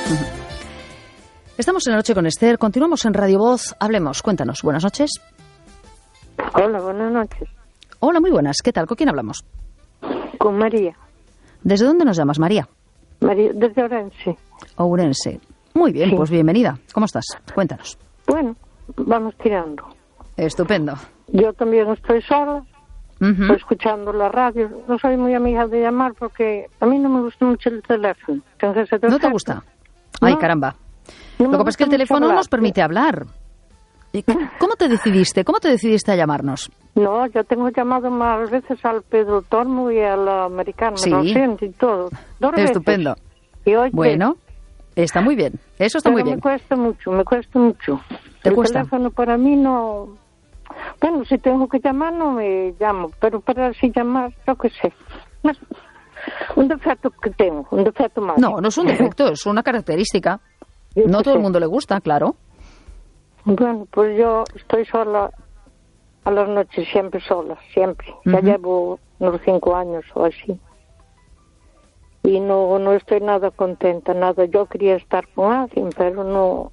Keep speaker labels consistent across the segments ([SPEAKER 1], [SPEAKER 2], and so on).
[SPEAKER 1] Estamos en La Noche con Esther, continuamos en Radio Voz. Hablemos, cuéntanos. Buenas noches.
[SPEAKER 2] Hola, buenas noches.
[SPEAKER 1] Hola, muy buenas. ¿Qué tal? ¿Con quién hablamos?
[SPEAKER 2] Con María.
[SPEAKER 1] ¿Desde dónde nos llamas, María?
[SPEAKER 2] María, desde Ourense.
[SPEAKER 1] Ourense. Muy bien,
[SPEAKER 2] Sí.
[SPEAKER 1] pues bienvenida. ¿Cómo estás? Cuéntanos.
[SPEAKER 2] Bueno, vamos tirando.
[SPEAKER 1] Estupendo.
[SPEAKER 2] Yo también estoy sola,
[SPEAKER 1] Ujú.
[SPEAKER 2] estoy escuchando la radio. No soy muy amiga de llamar porque a mí no me gusta mucho el teléfono. Entonces,
[SPEAKER 1] ¿No te gusta? Ay,
[SPEAKER 2] No.
[SPEAKER 1] caramba.
[SPEAKER 2] No
[SPEAKER 1] Lo
[SPEAKER 2] me
[SPEAKER 1] que pasa es que el
[SPEAKER 2] gusta mucho
[SPEAKER 1] teléfono
[SPEAKER 2] hablar.
[SPEAKER 1] nos permite hablar. ¿Y ¿Cómo te decidiste? ¿Cómo te decidiste a llamarnos?
[SPEAKER 2] No, yo tengo llamado más veces al Pedro Tormo y al americano.
[SPEAKER 1] Sí.
[SPEAKER 2] Me lo siento y todo. 2 veces.
[SPEAKER 1] Estupendo.
[SPEAKER 2] Y hoy
[SPEAKER 1] Bueno, está muy bien. Eso está
[SPEAKER 2] pero
[SPEAKER 1] muy bien.
[SPEAKER 2] me cuesta mucho.
[SPEAKER 1] ¿Te
[SPEAKER 2] el
[SPEAKER 1] cuesta?
[SPEAKER 2] teléfono para mí no... Bueno, si tengo que llamar no me llamo, pero para así llamar, yo qué sé. No, un defecto que tengo, un defecto más.
[SPEAKER 1] No, no es un defecto, es una característica.
[SPEAKER 2] Yo
[SPEAKER 1] No
[SPEAKER 2] qué
[SPEAKER 1] todo el
[SPEAKER 2] sé.
[SPEAKER 1] mundo le gusta, claro.
[SPEAKER 2] Bueno, pues yo estoy sola a las noches, siempre sola, siempre. Ya
[SPEAKER 1] Ujú.
[SPEAKER 2] llevo unos 5 años o así. Y no estoy nada contenta, nada. Yo quería estar con alguien, pero no...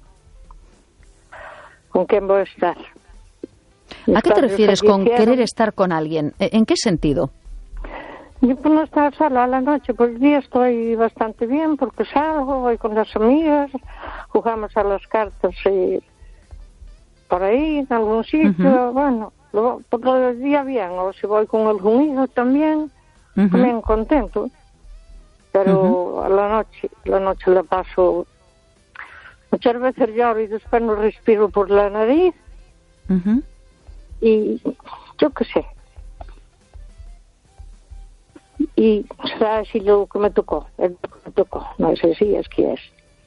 [SPEAKER 2] ¿Con quién voy a estar?
[SPEAKER 1] ¿A qué te
[SPEAKER 2] Padres
[SPEAKER 1] refieres con
[SPEAKER 2] fallecieron.
[SPEAKER 1] querer estar con alguien? ¿En qué sentido?
[SPEAKER 2] Yo por no estar sola a la noche, por el día estoy bastante bien porque salgo, voy con las amigas, jugamos a las cartas por ahí, en algún sitio, bueno, por el día bien, o si voy con algún hijo también,
[SPEAKER 1] Ujú.
[SPEAKER 2] también contento, pero a la noche la paso, muchas veces lloro y después no respiro por la nariz
[SPEAKER 1] Ujú.
[SPEAKER 2] y yo qué sé. Y será así lo que me tocó, no sé si es que es.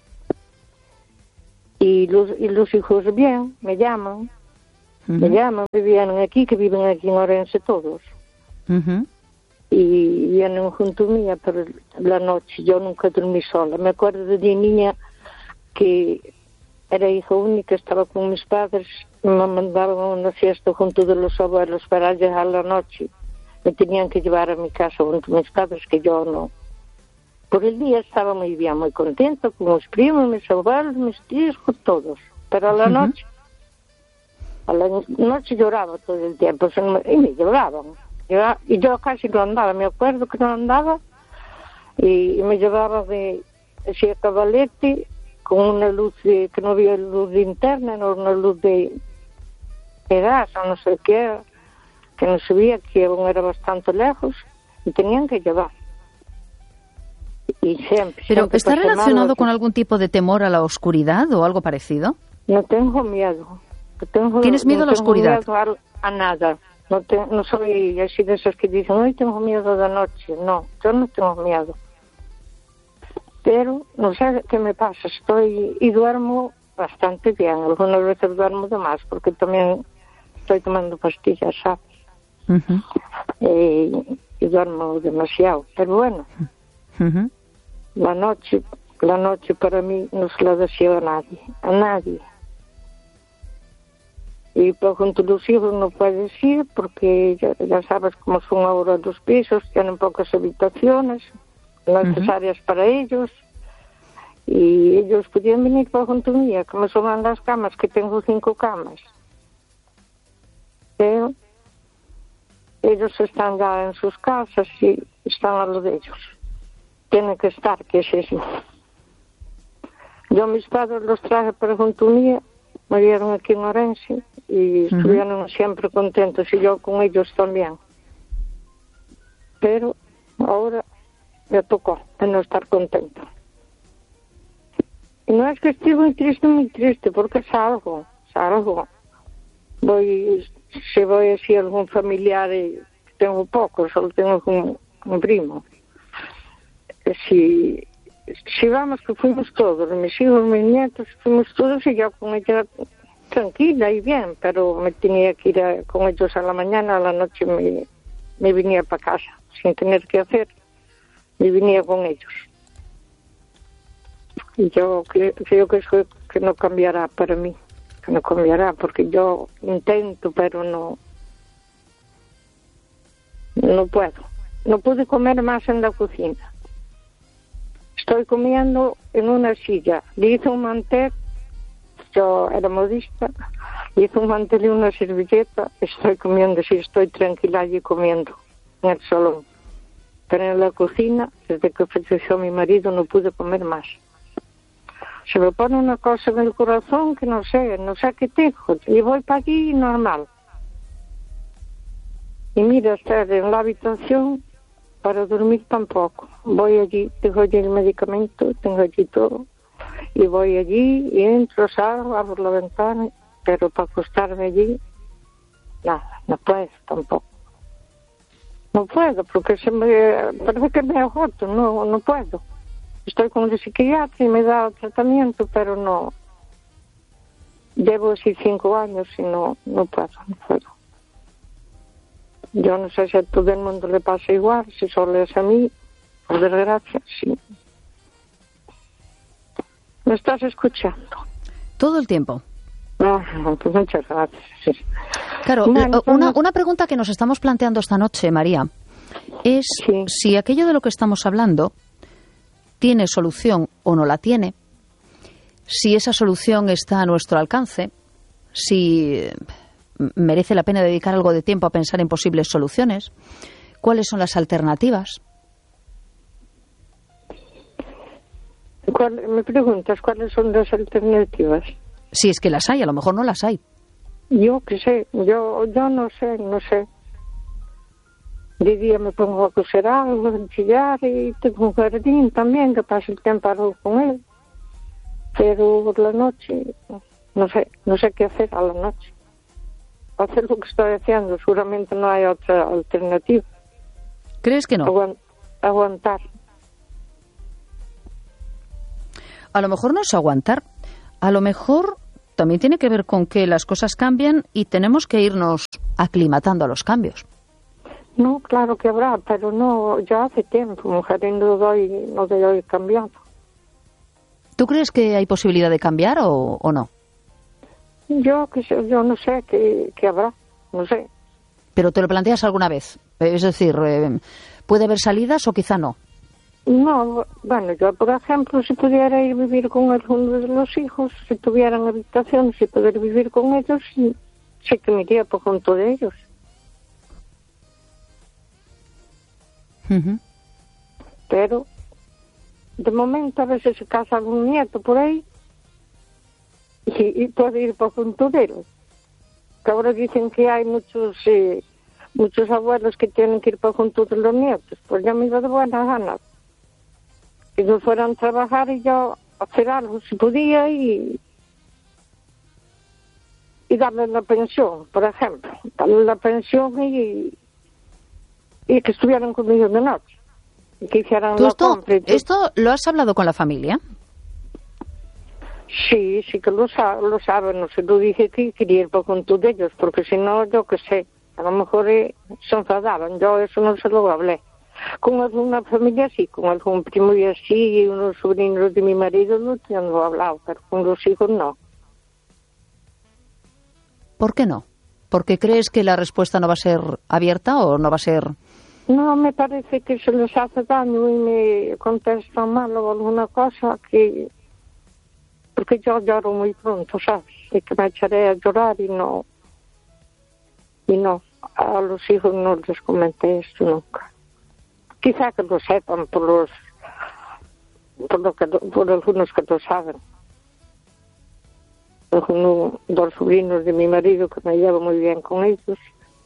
[SPEAKER 2] Y los hijos bien, me llaman, me vienen aquí, que viven aquí en Orense todos.
[SPEAKER 1] Ujú.
[SPEAKER 2] Y vienen junto a mí, pero la noche yo nunca dormí sola. Me acuerdo de niña que era hija única, estaba con mis padres, me mandaban a una fiesta junto de los abuelos para llegar la noche. Me tenían que llevar a mi casa junto a mis padres, que yo no. Por el día estaba muy bien, muy contento con mis primos, mis abuelos, mis tíos, con todos. Pero a la noche lloraba todo el tiempo, y me lloraban. Y yo casi no andaba, me acuerdo que no andaba, y me llevaba de ese cabalete con una luz que no había luz de linterna, no una luz de gas o no sé qué era, que no sabía, que aún era bastante lejos, y tenían que llevar. Y siempre.
[SPEAKER 1] ¿Pero
[SPEAKER 2] siempre
[SPEAKER 1] está
[SPEAKER 2] pasé mal,
[SPEAKER 1] relacionado con algún tipo de temor a la oscuridad o algo parecido?
[SPEAKER 2] No tengo miedo.
[SPEAKER 1] ¿Tienes miedo a la oscuridad?
[SPEAKER 2] No tengo miedo a nada. No soy así de esos que dicen, hoy tengo miedo de la noche. No, yo no tengo miedo. Pero no sé qué me pasa. Y duermo bastante bien. Algunas veces duermo de más porque también estoy tomando pastillas, ¿sabes?
[SPEAKER 1] Ujú.
[SPEAKER 2] Y duermo demasiado. Pero bueno,
[SPEAKER 1] Ujú.
[SPEAKER 2] la noche para mí no se la deseo a nadie. Y por junto a los hijos no puedes ir porque ya sabes cómo son ahora los pisos, tienen pocas habitaciones necesarias para ellos, y ellos podían venir por junto mía, que me suban las camas, que tengo 5 camas. Pero ellos están ya en sus casas y están a lo de ellos. Tienen que estar, que es eso. Yo a mis padres los traje para junto mía, me vieron aquí en Orense y estuvieron siempre contentos, y yo con ellos también. Pero ahora me tocó de no estar contenta. Y no es que estoy muy triste, porque salgo. Si voy así a algún familiar, tengo poco, solo tengo un primo. Si vamos, que fuimos todos, mis hijos, mis nietos, fuimos todos, y yo con ella tranquila y bien, pero me tenía que ir con ellos a la mañana, a la noche me venía para casa, sin tener que hacer, me venía con ellos. Y yo creo que eso que no cambiará para mí, que no cambiará, porque yo intento, pero no puedo. No pude comer más en la cocina. Estoy comiendo en una silla. Le hice un mantel, yo era modista, le hice un mantel y una servilleta, estoy comiendo, sí, estoy tranquila allí comiendo, en el salón. Pero en la cocina, desde que falleció mi marido, no pude comer más. Se me pone una cosa en el corazón que no sé qué tengo, y voy para allí normal. Y mira, estar en la habitación, para dormir tampoco. Voy allí, tengo allí el medicamento, tengo allí todo. Y voy allí, y entro, salgo, abro la ventana, pero para acostarme allí, nada, no puedo tampoco. No puedo, porque parece que me agoto, no puedo. Estoy con el psiquiatra y me da tratamiento, pero no. Llevo así 5 años y no puedo. Yo no sé si a todo el mundo le pasa igual, si solo es a mí, por desgracia, sí. ¿Me estás escuchando?
[SPEAKER 1] Todo el tiempo.
[SPEAKER 2] Pues muchas gracias. Sí.
[SPEAKER 1] Claro, una pregunta que nos estamos planteando esta noche, María, es si aquello de lo que estamos hablando tiene solución o no la tiene, si esa solución está a nuestro alcance, si merece la pena dedicar algo de tiempo a pensar en posibles soluciones, cuáles son las alternativas.
[SPEAKER 2] Me preguntas cuáles son las alternativas.
[SPEAKER 1] Si es que las hay, a lo mejor no las hay.
[SPEAKER 2] Yo qué sé, yo no sé. De día me pongo a coser algo, a chillar, y tengo un jardín también, que paso el tiempo algo con él. Pero por la noche, no sé qué hacer a la noche. Hacer lo que estoy haciendo, seguramente no hay otra alternativa.
[SPEAKER 1] ¿Crees que no?
[SPEAKER 2] Aguantar.
[SPEAKER 1] A lo mejor no es aguantar. A lo mejor también tiene que ver con que las cosas cambian y tenemos que irnos aclimatando a los cambios.
[SPEAKER 2] No, claro que habrá, pero no, ya hace tiempo, mujer, no doy cambiando.
[SPEAKER 1] ¿Tú crees que hay posibilidad de cambiar o no?
[SPEAKER 2] Yo no sé qué habrá, no sé.
[SPEAKER 1] ¿Pero te lo planteas alguna vez? Es decir, ¿puede haber salidas o quizá no?
[SPEAKER 2] No, bueno, yo por ejemplo, si pudiera ir a vivir con alguno de los hijos, si tuvieran habitación, si poder vivir con ellos, sí que me iría por junto de ellos.
[SPEAKER 1] Uh-huh.
[SPEAKER 2] Pero, de momento, a veces se casa algún nieto por ahí y puede ir por junto de ellos. Que ahora dicen que hay muchos abuelos que tienen que ir por junto de los nietos. Pues yo me iba de buena gana. Que no fueran a trabajar y yo hacer algo si podía y darle la pensión, por ejemplo. Darle la pensión y que estuvieran conmigo de noche. Y que hicieran la compra.
[SPEAKER 1] ¿Esto lo has hablado con la familia?
[SPEAKER 2] Sí que lo saben. No se lo dije que quería ir por junto de ellos, porque si no, yo qué sé, a lo mejor se enfadaban. Yo eso no se lo hablé. Con alguna familia sí, con algún primo y así, y unos sobrinos de mi marido no lo he hablado, pero con los hijos no.
[SPEAKER 1] ¿Por qué no? ¿Porque crees que la respuesta no va a ser abierta o no va a ser...?
[SPEAKER 2] No, me parece que se les hace daño y me contestan mal o alguna cosa porque yo lloro muy pronto, ¿sabes? Y que me echaré a llorar y no, a los hijos no les comenté esto nunca. Quizá que lo sepan por algunos que lo saben. Dos sobrinos de mi marido que me llevo muy bien con ellos.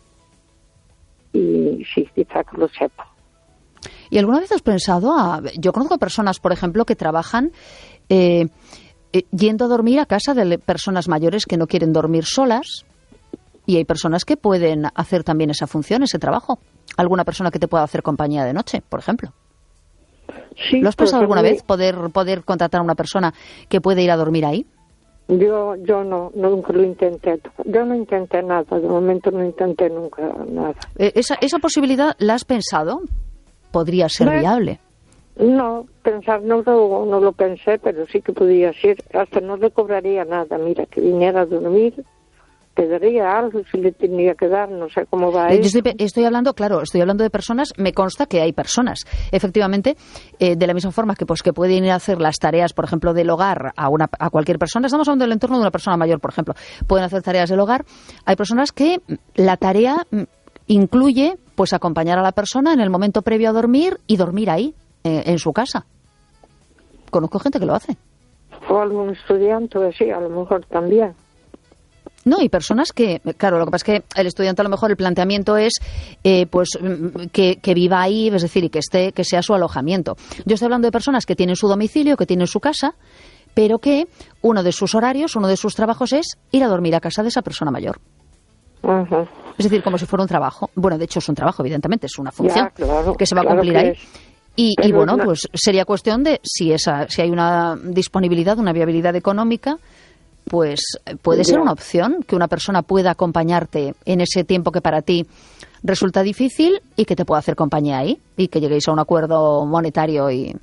[SPEAKER 2] Y sí, quizá que lo sepan.
[SPEAKER 1] ¿Y alguna vez has pensado? Yo conozco personas, por ejemplo, que trabajan yendo a dormir a casa de personas mayores que no quieren dormir solas. Y hay personas que pueden hacer también esa función, ese trabajo. ¿Alguna persona que te pueda hacer compañía de noche, por ejemplo?
[SPEAKER 2] Sí,
[SPEAKER 1] ¿Lo has pensado alguna vez, poder contratar a una persona que puede ir a dormir ahí?
[SPEAKER 2] Yo no, nunca lo intenté. Yo no intenté nada, de momento no intenté nunca nada.
[SPEAKER 1] ¿Esa posibilidad la has pensado? ¿Podría ser viable?
[SPEAKER 2] No, pensar no lo pensé, pero sí que podía ser. Hasta no le cobraría nada, mira, que viniera a dormir quedaría algo si le tenía que dar, no sé cómo va
[SPEAKER 1] eso. Estoy hablando de personas, me consta que hay personas, efectivamente, de la misma forma que pueden ir a hacer las tareas, por ejemplo, del hogar a cualquier persona, estamos hablando del entorno de una persona mayor, por ejemplo, pueden hacer tareas del hogar, hay personas que la tarea incluye pues acompañar a la persona en el momento previo a dormir y dormir ahí, en su casa. Conozco gente que lo hace.
[SPEAKER 2] O algún estudiante, sí, a lo mejor también.
[SPEAKER 1] No, y personas que, claro, lo que pasa es que el estudiante a lo mejor el planteamiento es pues que viva ahí, es decir, y que sea su alojamiento. Yo estoy hablando de personas que tienen su domicilio, que tienen su casa, pero que uno de sus horarios, uno de sus trabajos es ir a dormir a casa de esa persona mayor.
[SPEAKER 2] Uh-huh.
[SPEAKER 1] Es decir, como si fuera un trabajo. Bueno, de hecho es un trabajo, evidentemente, es una función que se va a cumplir ahí. Y bueno, pues sería cuestión de si hay una disponibilidad, una viabilidad económica, pues puede ser una opción que una persona pueda acompañarte en ese tiempo que para ti resulta difícil y que te pueda hacer compañía ahí y que lleguéis a un acuerdo monetario y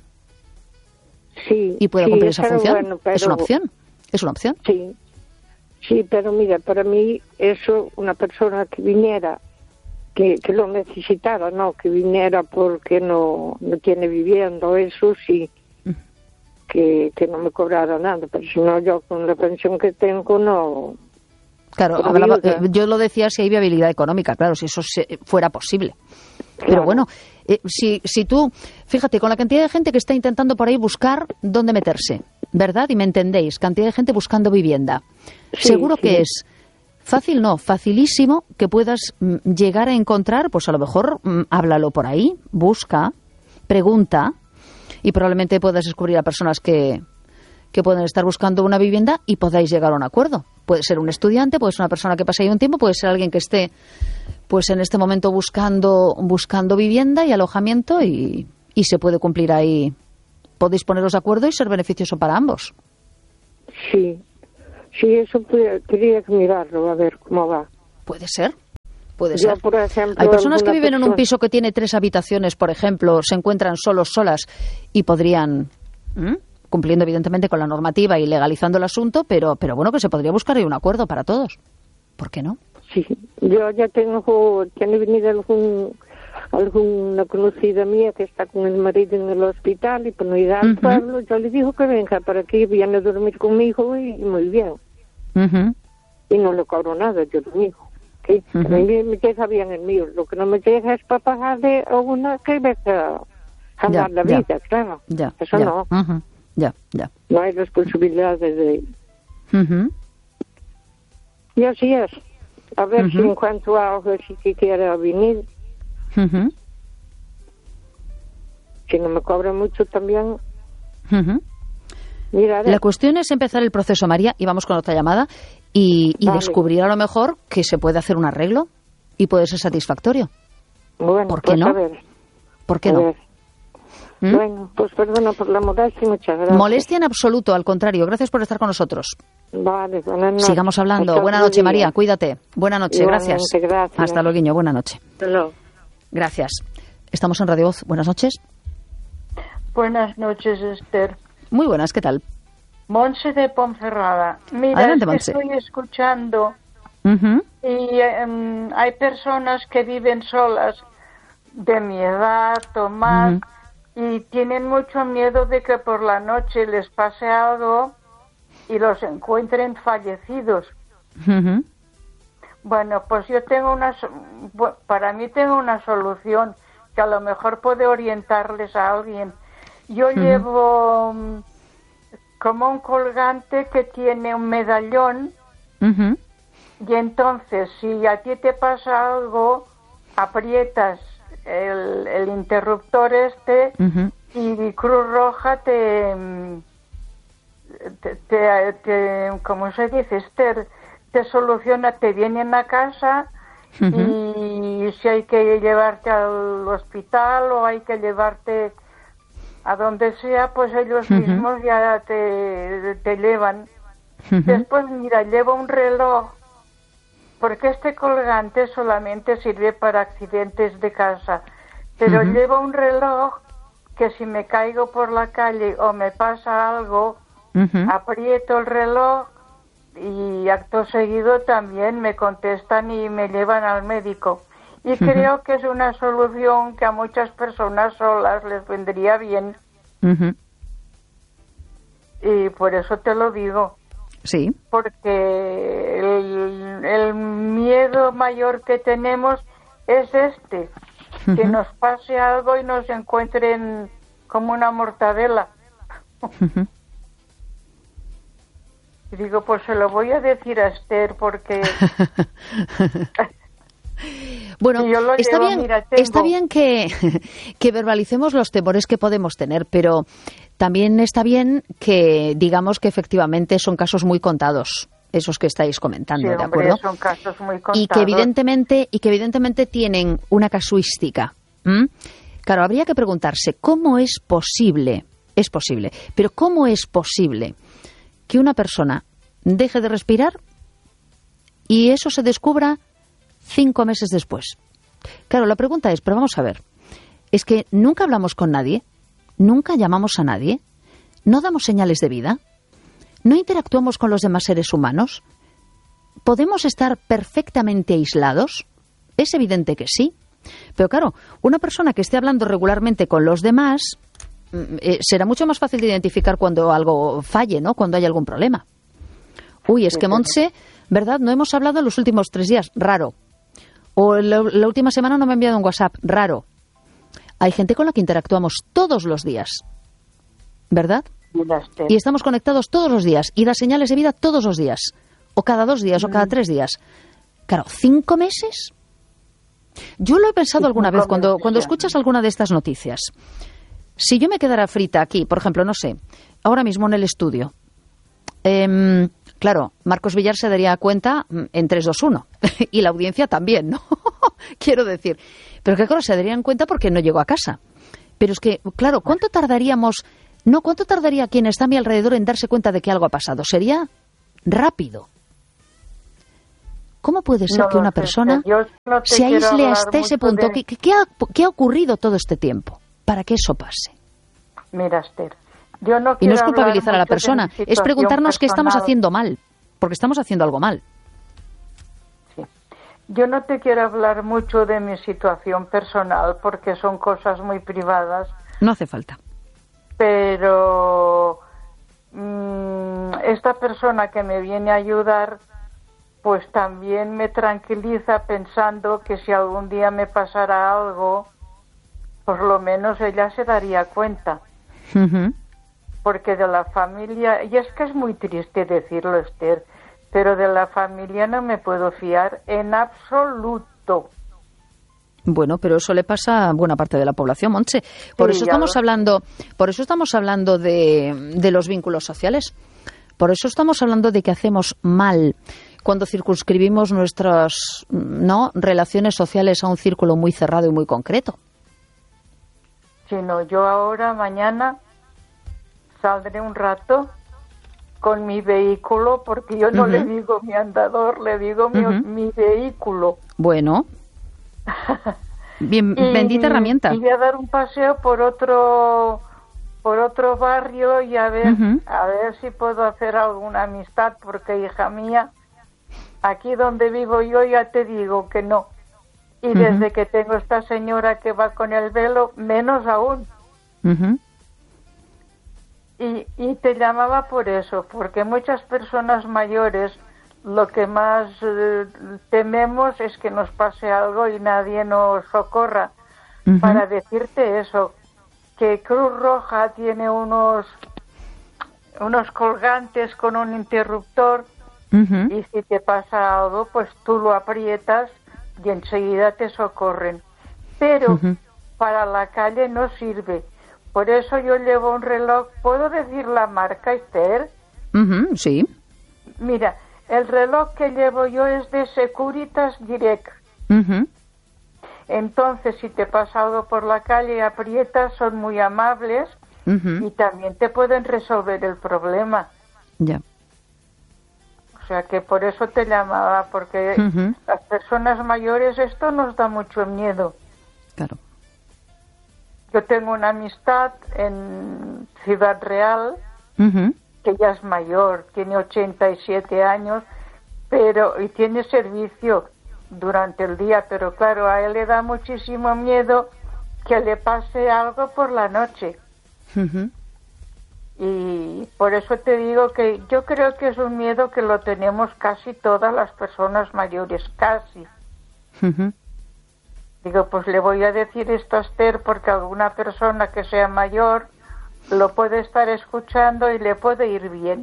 [SPEAKER 1] pueda cumplir esa función. Bueno, pero... Es una opción.
[SPEAKER 2] Sí, pero mira, para mí eso, una persona que viniera, que lo necesitara, no que viniera porque no tiene vivienda, eso sí, que no me cobrara nada, pero si no, yo con la pensión que tengo no...
[SPEAKER 1] Claro, yo lo decía si hay viabilidad económica, claro, si eso fuera posible. Claro. Pero bueno, si tú, fíjate, con la cantidad de gente que está intentando por ahí buscar dónde meterse, ¿verdad? Y me entendéis, cantidad de gente buscando vivienda. Seguro que es fácil, no, facilísimo que puedas llegar a encontrar, pues a lo mejor háblalo por ahí, busca, pregunta, y probablemente puedas descubrir a personas que pueden estar buscando una vivienda y podáis llegar a un acuerdo. Puede ser un estudiante, puede ser una persona que pase ahí un tiempo, puede ser alguien que esté pues en este momento buscando vivienda y alojamiento y se puede cumplir ahí. Podéis poneros de acuerdo y ser beneficioso para ambos.
[SPEAKER 2] Sí, eso quería mirarlo, a ver cómo va.
[SPEAKER 1] Puede ser.
[SPEAKER 2] Yo, por ejemplo,
[SPEAKER 1] hay personas que viven en un piso que tiene 3 habitaciones, por ejemplo, se encuentran solas y podrían, cumpliendo evidentemente con la normativa y legalizando el asunto, pero bueno, que se podría buscar ahí un acuerdo para todos. ¿Por qué no?
[SPEAKER 2] Sí, yo ya tiene venido alguna conocida mía que está con el marido en el hospital y por no ir al pueblo, yo le digo que venga para aquí, viene a dormir conmigo y muy bien. Y no le cobro nada, yo lo digo. Que a mí me llega bien el mío, lo que no me llega es para pagarle a una que venga a andar la vida, claro. Eso no.
[SPEAKER 1] Ya.
[SPEAKER 2] No hay responsabilidades de él. Y así es. A ver si en cuanto a algo sí que quiera venir. Si no me cobra mucho también. Miraré.
[SPEAKER 1] La cuestión es empezar el proceso, María, y vamos con otra llamada, y descubrir a lo mejor que se puede hacer un arreglo y puede ser satisfactorio.
[SPEAKER 2] Bueno,
[SPEAKER 1] ¿por qué no? ¿Por qué no?
[SPEAKER 2] Bueno, pues perdona por la molestia y muchas gracias.
[SPEAKER 1] Molestia en absoluto, al contrario. Gracias por estar con nosotros.
[SPEAKER 2] Vale, buenas noches.
[SPEAKER 1] Sigamos hablando. Buenas noches, María. Cuídate. Buenas noches, gracias. Hasta luego, guiño. Buenas noches.
[SPEAKER 2] Hello.
[SPEAKER 1] Gracias. Estamos en Radio Voz. Buenas noches.
[SPEAKER 3] Buenas noches, Esther.
[SPEAKER 1] Muy buenas, ¿qué tal?
[SPEAKER 3] Monse de Ponferrada. Mira,
[SPEAKER 1] adelante, Monse.
[SPEAKER 3] Estoy escuchando y hay personas que viven solas de mi edad o más y tienen mucho miedo de que por la noche les pase algo y los encuentren fallecidos. Bueno, pues yo tengo para mí tengo una solución que a lo mejor puede orientarles a alguien. Yo llevo como un colgante que tiene un medallón y entonces si a ti te pasa algo, aprietas el interruptor y Cruz Roja te ¿cómo se dice, Esther? Te soluciona, te vienen a casa y si hay que llevarte al hospital o hay que llevarte a donde sea, pues ellos mismos ya te llevan. Después, mira, llevo un reloj, porque este colgante solamente sirve para accidentes de casa, pero llevo un reloj que si me caigo por la calle o me pasa algo, aprieto el reloj y acto seguido también me contestan y me llevan al médico. Y creo que es una solución que a muchas personas solas les vendría bien. Y por eso te lo digo.
[SPEAKER 1] Sí.
[SPEAKER 3] Porque el miedo mayor que tenemos es que nos pase algo y nos encuentren como una mortadela. Y digo, pues se lo voy a decir a Esther porque...
[SPEAKER 1] Bueno, está bien que verbalicemos los temores que podemos tener, pero también está bien que digamos que efectivamente son casos muy contados, esos que estáis comentando,
[SPEAKER 3] sí,
[SPEAKER 1] ¿de acuerdo?
[SPEAKER 3] Son casos muy contados.
[SPEAKER 1] Y que evidentemente tienen una casuística. Claro, habría que preguntarse, ¿cómo es posible? Es posible, pero ¿cómo es posible que una persona deje de respirar y eso se descubra 5 meses después? Claro, la pregunta es, pero vamos a ver, es que nunca hablamos con nadie, nunca llamamos a nadie, no damos señales de vida, no interactuamos con los demás seres humanos, ¿podemos estar perfectamente aislados? Es evidente que sí, pero claro, una persona que esté hablando regularmente con los demás será mucho más fácil de identificar cuando algo falle, ¿no? Cuando hay algún problema. Uy, es que Montse, ¿verdad? No hemos hablado en los últimos 3 días, raro. O la última semana no me ha enviado un WhatsApp, raro. Hay gente con la que interactuamos todos los días, ¿verdad? Y estamos conectados todos los días y da señales de vida todos los días, o cada 2 días, o cada 3 días. Claro, 5 meses. Yo lo he pensado alguna vez cuando escuchas alguna de estas noticias. Si yo me quedara frita aquí, por ejemplo, no sé, ahora mismo en el estudio, claro, Marcos Villar se daría cuenta en 3, 2, 1. Y la audiencia también, ¿no? Quiero decir. Pero que claro, se darían cuenta porque no llego a casa. Pero es que, claro, ¿cuánto tardaría quien está a mi alrededor en darse cuenta de que algo ha pasado? Sería rápido. ¿Cómo puede ser que una persona se aísle hasta ese punto? ¿Qué ha ocurrido todo este tiempo para que eso pase?
[SPEAKER 3] Mira, Esther, yo no quiero
[SPEAKER 1] y no es culpabilizar a la persona, es preguntarnos qué estamos haciendo mal, porque estamos haciendo algo mal.
[SPEAKER 3] Sí. Yo no te quiero hablar mucho de mi situación personal, porque son cosas muy privadas.
[SPEAKER 1] No hace falta.
[SPEAKER 3] Pero esta persona que me viene a ayudar, pues también me tranquiliza pensando que si algún día me pasara algo, por lo menos ella se daría cuenta. Porque de la familia, y es que es muy triste decirlo, Esther, pero de la familia no me puedo fiar en absoluto.
[SPEAKER 1] Bueno, pero eso le pasa a buena parte de la población, Montse. Por eso estamos hablando de los vínculos sociales. Por eso estamos hablando de que hacemos mal cuando circunscribimos nuestras relaciones sociales a un círculo muy cerrado y muy concreto.
[SPEAKER 3] Si no, yo ahora, mañana, saldré un rato con mi vehículo, porque yo no le digo mi andador, le digo mi vehículo.
[SPEAKER 1] Bueno, bien, bendita herramienta.
[SPEAKER 3] Y voy a dar un paseo por otro barrio y a ver si puedo hacer alguna amistad, porque, hija mía, aquí donde vivo yo ya te digo que no. Y desde que tengo esta señora que va con el velo, menos aún. Y te llamaba por eso, porque muchas personas mayores lo que más tememos es que nos pase algo y nadie nos socorra. Para decirte eso, que Cruz Roja tiene unos colgantes con un interruptor y si te pasa algo, pues tú lo aprietas y enseguida te socorren. Pero para la calle no sirve. Por eso yo llevo un reloj. ¿Puedo decir la marca, Esther?
[SPEAKER 1] Sí.
[SPEAKER 3] Mira, el reloj que llevo yo es de Securitas Direct. Entonces, si te pasa algo por la calle y aprietas, son muy amables y también te pueden resolver el problema.
[SPEAKER 1] Ya.
[SPEAKER 3] O sea que por eso te llamaba, porque las personas mayores esto nos da mucho miedo.
[SPEAKER 1] Claro.
[SPEAKER 3] Yo tengo una amistad en Ciudad Real que que ya es mayor, tiene 87 años, y tiene servicio durante el día, pero claro, a él le da muchísimo miedo que le pase algo por la noche. Y por eso te digo que yo creo que es un miedo que lo tenemos casi todas las personas mayores, casi. Digo, pues le voy a decir esto a Esther porque alguna persona que sea mayor lo puede estar escuchando y le puede ir bien.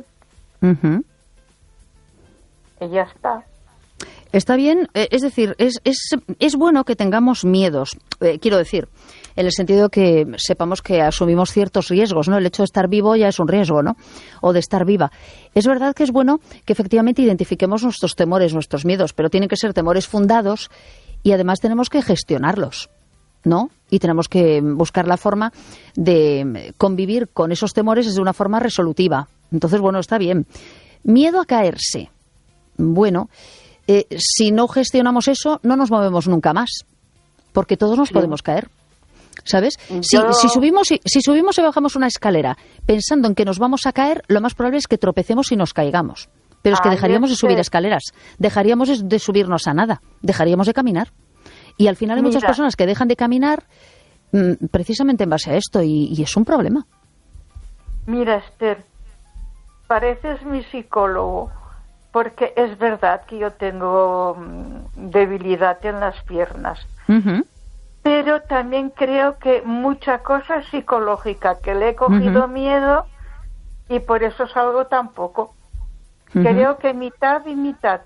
[SPEAKER 3] Y ya está.
[SPEAKER 1] Está bien, es decir, es bueno que tengamos miedos, quiero decir, en el sentido que sepamos que asumimos ciertos riesgos, ¿no? El hecho de estar vivo ya es un riesgo, ¿no? O de estar viva. Es verdad que es bueno que efectivamente identifiquemos nuestros temores, nuestros miedos, pero tienen que ser temores fundados y además tenemos que gestionarlos, ¿no? Y tenemos que buscar la forma de convivir con esos temores de una forma resolutiva. Entonces, bueno, está bien. Miedo a caerse. Bueno, si no gestionamos eso, no nos movemos nunca más, porque todos nos podemos caer, ¿sabes? Si subimos y bajamos una escalera pensando en que nos vamos a caer, lo más probable es que tropecemos y nos caigamos. Pero es que dejaríamos de subir escaleras, dejaríamos de subirnos a nada, dejaríamos de caminar. Y al final hay muchas personas que dejan de caminar precisamente en base a esto, y es un problema.
[SPEAKER 3] Mira, Esther, pareces mi psicólogo. Porque es verdad que yo tengo debilidad en las piernas. Pero también creo que mucha cosa es psicológica, que le he cogido miedo y por eso salgo tan poco. Creo que mitad y mitad.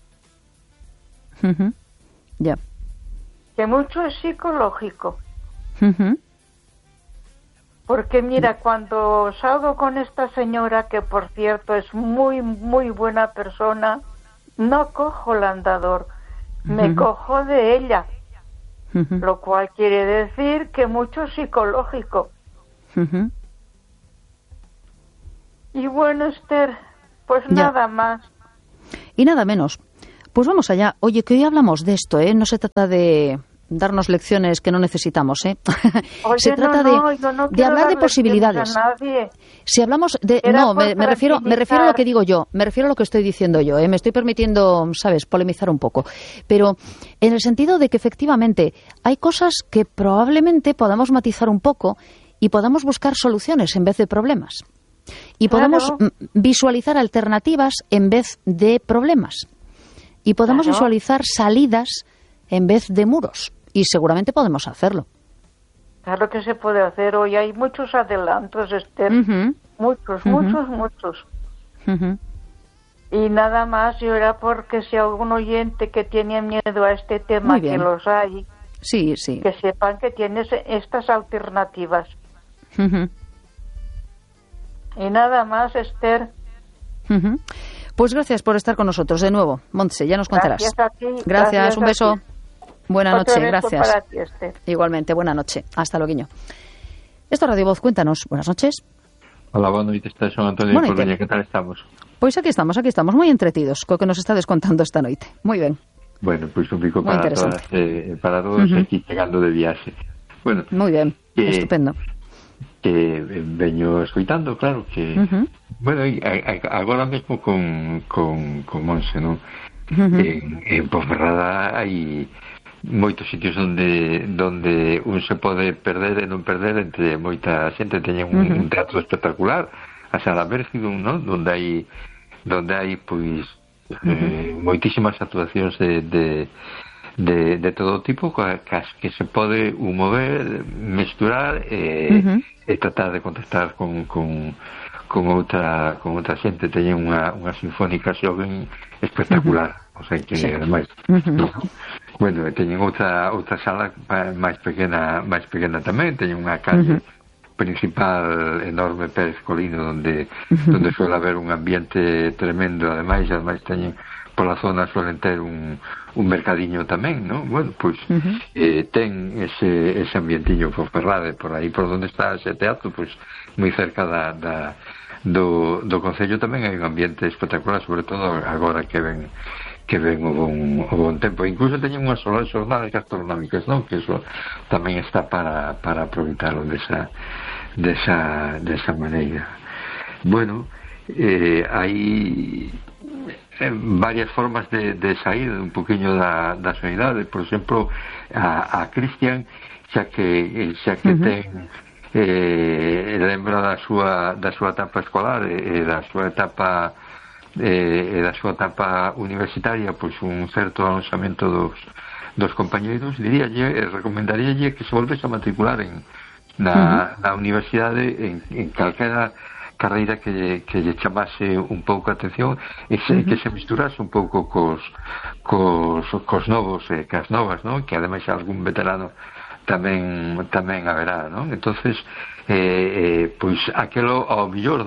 [SPEAKER 1] Ya.
[SPEAKER 3] Que mucho es psicológico. Porque mira, cuando salgo con esta señora, que por cierto es muy, muy buena persona, no cojo el andador, me cojo de ella, lo cual quiere decir que mucho psicológico. Y bueno, Esther, pues nada más.
[SPEAKER 1] Y nada menos. Pues vamos allá. Oye, que hoy hablamos de esto, ¿eh? No se trata de darnos lecciones que no necesitamos, ¿eh?
[SPEAKER 3] Oye,
[SPEAKER 1] se trata de hablar de posibilidades. Si hablamos de me refiero a lo que digo yo, me refiero a lo que estoy diciendo yo, ¿eh? Me estoy permitiendo, sabes, polemizar un poco, pero en el sentido de que efectivamente hay cosas que probablemente podamos matizar un poco y podamos buscar soluciones en vez de problemas. Y podamos visualizar alternativas en vez de problemas. Y podemos visualizar salidas en vez de muros. Y seguramente podemos hacerlo.
[SPEAKER 3] Claro que se puede hacer. Hoy hay muchos adelantos, Esther. Muchos. Y nada más, yo era porque si algún oyente que tiene miedo a este tema, que los hay,
[SPEAKER 1] sí.
[SPEAKER 3] que sepan que tienes estas alternativas. Y nada más, Esther.
[SPEAKER 1] Pues gracias por estar con nosotros de nuevo, Montse, ya nos contarás.
[SPEAKER 3] Gracias a ti.
[SPEAKER 1] Gracias, un beso. Buena noche, gracias.
[SPEAKER 3] Para ti, Esther.
[SPEAKER 1] Igualmente, buena noche. Hasta luego. Esto es Radio Voz, cuéntanos. Buenas noches.
[SPEAKER 4] Hola, buenas noches, son Antonio de Coruña, ¿qué tal estamos?
[SPEAKER 1] Pois aquí estamos moi entretidos co que nos estades contando esta noite. Moi ben.
[SPEAKER 4] Bueno, pois un pico para todos aquí chegando de viaxe. Bueno,
[SPEAKER 1] moi ben, estupendo.
[SPEAKER 4] Que veño escoitando, claro que bueno, agora mesmo con Monse, non? En Ponferrada hai moitos sitios donde un se pode perder e non perder entre moita xente. Teñen un teatro espectacular, a Sala Bérgido, non? Donde hai pois moitísimas actuacións de todo tipo, que se pode mover, mesturar e tratar de contactar con outra xente. Teñen unha sinfónica xoven espectacular, o sea que ademais bueno, teñen outra sala máis pequena tamén, teñen unha calle principal enorme, Pérez Colino, donde suele haber un ambiente tremendo. Ademais teñen pola zona, suelen ter un mercadiño tamén, non? Bueno, pois ten ese ambientillo por Ferrade, por aí por onde está ese teatro, pois moi cerca do Concello tamén hai un ambiente espectacular, sobre todo agora que ven o bon tempo. Incluso teñen unhas xornadas gastronómicas, non? Que eso tamén está para aproveitarlo desa maneira. Bueno, hai varias formas de sair un poquinho da soidade. Por exemplo, a Cristian, xa que ten lembra da súa etapa escolar e da súa etapa universitaria, pois un certo avanzamento dos compañeiros, recomendaríalle que se volvese a matricular na universidade en calquera carreira que lle chamase un pouco a atención e que se misturase un pouco cos novos e cas novas, non? Que ademais algún veterano tamén haberá, non? Entonces pois aquelo ao mellor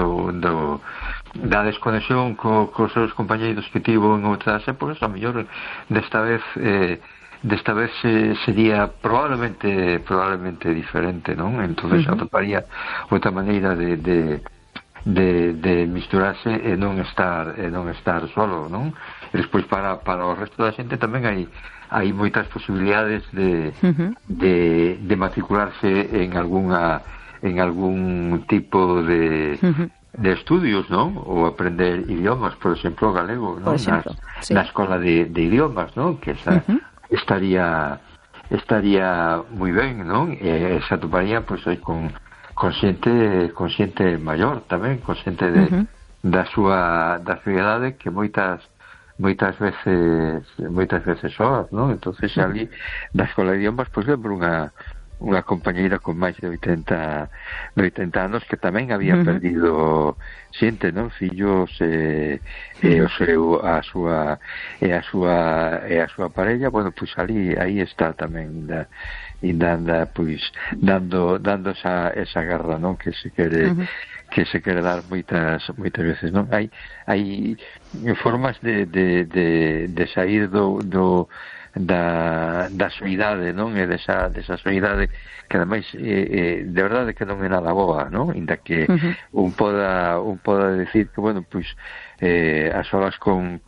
[SPEAKER 4] da desconexión cos seus compañeiros que tivo en outras épocas, ao mellor desta vez sería probablemente diferente, non? Entonces atoparía outra maneira de misturarse e non estar solo, non? E despois para o resto da xente tamén hai moitas posibilidades de matricularse en algún tipo de estudios, non? Ou aprender idiomas, por exemplo, galego, non? Na escola de idiomas, non? Que estaría moi ben, non? E se atoparía pois con xente maior tamén, con xente da súa idade que moitas veces soas, non? Entonces ali da escola de idiomas pois lembro unha compañeira con máis de 80 anos que tamén había perdido xente, non? Fillos e a súa parella. Bueno, pois aí está tamén pois dando esa garra, non? Que se quere dar moitas veces, non? Hai formas de sair da soidade, non? E desa soidade que ademais de verdade que non é nada boa, non? Inda que un poda decir que, bueno, pois a solas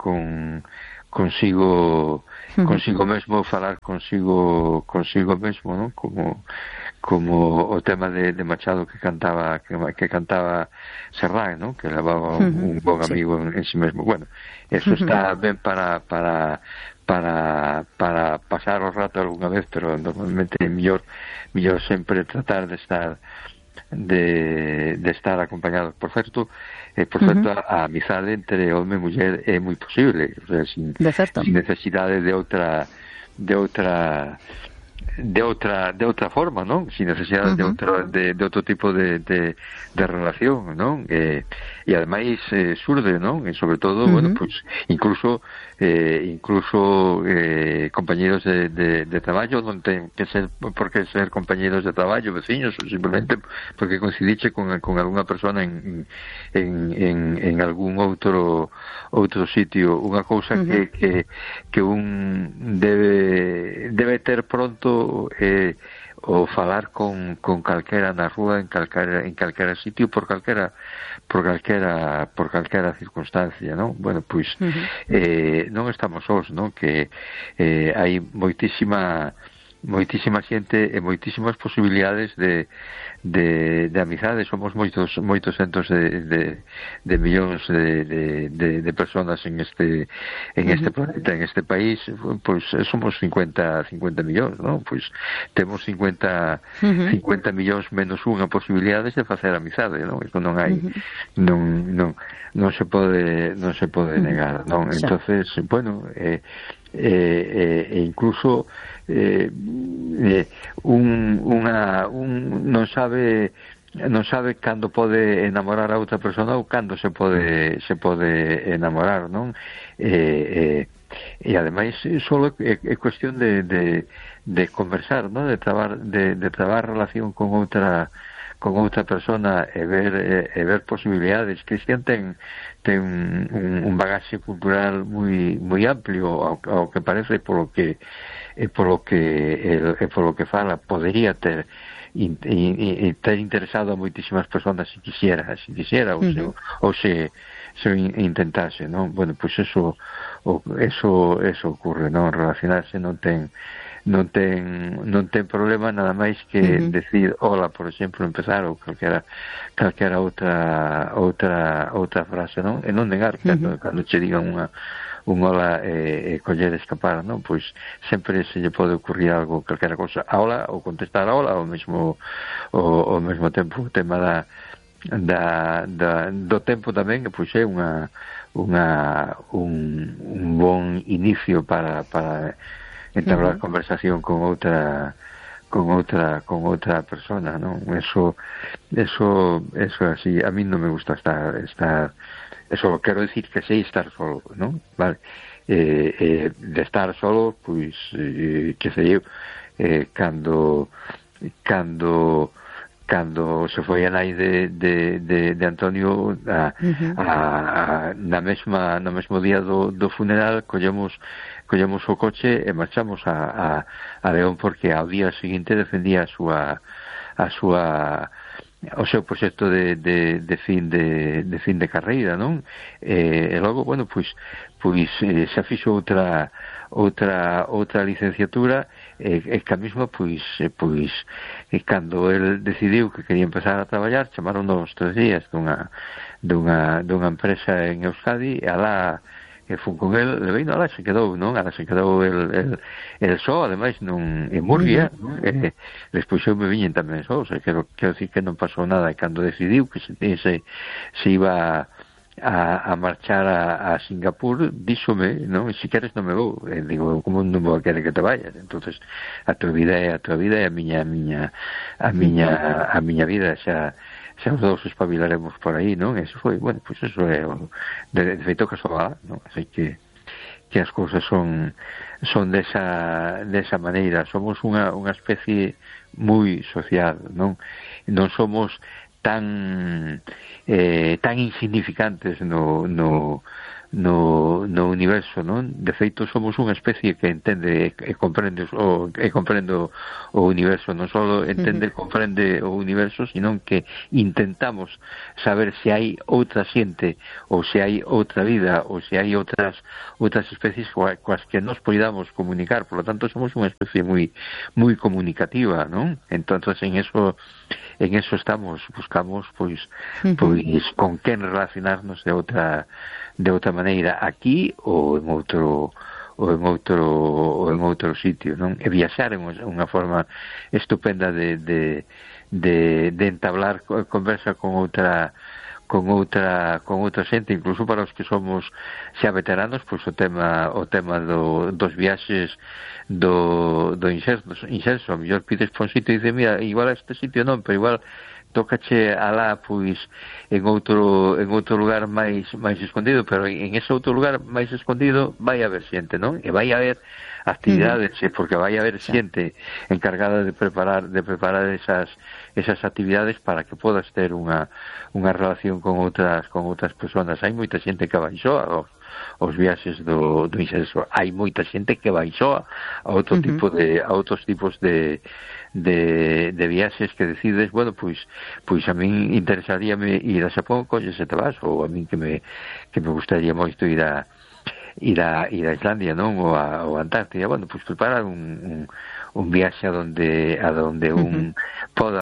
[SPEAKER 4] consigo mesmo, falar consigo mesmo, non? Como o tema de Machado que cantaba Serrán, non? Que levaba un bon amigo en si mesmo. Bueno, eso está ben para pasar o rato algunha vez, pero normalmente é mellor sempre tratar de estar acompañados. Por certo, a amizade entre home e muller é moi posible, o sea, sin necesidade de outra forma, non? Sin necesidade de outro tipo de relación, non? E ademais surde, non? E sobre todo, bueno, pues incluso compañeros de traballo non ten que ser por que ser compañeros de traballo, veciños, simplemente porque coincidiche con algunha persona en algún outro sitio. Unha cousa que un debe ter pronto o falar con calquera na rúa, en calquera sitio, por calquera circunstancia, non? Bueno, pois non estamos sós, non? Que hai moitísima xente e moitísimas posibilidades de amizade. Somos moitos centos de millóns de personas en este planeta, en este país. Pois somos 50 millóns, non? Pois temos 50 millóns menos unha posibilidades de facer amizade, non? Isto non hai non se pode negar, non? Entonces, bueno, incluso non sabe cando pode enamorar a outra persona ou cando se pode enamorar, non? E ademais só é cuestión de conversar, non? De trabar relación con outra persona e ver posibilidades. Cristian ten un bagaxe cultural moi amplio ao que parece, polo que fala, podería ter interesado a moitísimas personas se quisiera ou se intentase, non? Bueno, pois eso ocurre, non? Relacionarse non ten non ten problema nada máis que decir hola, por exemplo, empezar ou calquera outra frase, non? E non negar cando che digan un hola e coller escapar, non? Pois sempre se lle pode ocurrir algo, calquera cosa, a hola ou contestar a hola, ao mesmo tempo o tema do tempo tamén, pois é un bon inicio para entablar conversación con outra persona, non? Eso así, a mí non me gusta estar eso quero decir que sei estar solo, non? Vale. De estar solo, pois que sei eu, cando se foi a nai de Antonio no mesmo día do funeral collemos o coche e marchamos a León, porque ao día seguinte defendía o seu proxecto de fin de carreira, non? E logo, bueno, pois xa fixo outra licenciatura e que a mesma, pois cando el decidiu que quería empezar a traballar, chamaron nos 3 días dunha empresa en Euskadi, e alá fun con el, leveino, alá se quedou, non? Alá se quedou el só, ademais en Murcia, despois eu me viñen tamén só, o sea, quero decir que non pasou nada, e cando decidiu que se iba a marchar a Singapur, díxome, non? Se queres non me vou. E digo, como non vou a querer que te vayas? Entonces, a tua vida é a miña vida, xa os dous espabilaremos por aí, non? Eso foi, bueno, pois eso é de feito casual, non? Así que as cousas son desa maneira. Somos unha especie moi social, non? Non somos tan insignificantes no universo, non? De feito, somos unha especie que entende e comprende o universo, non só entende e comprende o universo, sino que intentamos saber se hai outra xente, ou se hai outra vida, ou se hai outras especies coas que nos poidamos comunicar. Por lo tanto, somos unha especie moi comunicativa, non? Entonces, en eso buscamos pois con quen relacionarnos de outra maneira, aquí ou en outro sitio, non? E viaxar é unha forma estupenda de entablar conversa con outra xente, incluso para os que somos xa veteranos, pois o tema dos viaxes do inserso, a mellor pides por un sitio e dice, mira, igual a este sitio non, pero igual tócache alá, pois en outro lugar máis escondido, pero en ese outro lugar máis escondido vai haber xente, non? E vai haber actividades, porque vai haber xente encargada de preparar esas actividades para que podas ter unha relación con outras persoas. Hai moita xente que vai só aos viaxes do inserso, hai moita xente que vai só a outros tipos de viaxes que decides, bueno, pois a min interesaríame ir a Xapón, colles e te vas, ou a min que me gustaría moito ir a Islandia, non? Ou a Antártida, bueno, pois preparar un viaxe a donde un poda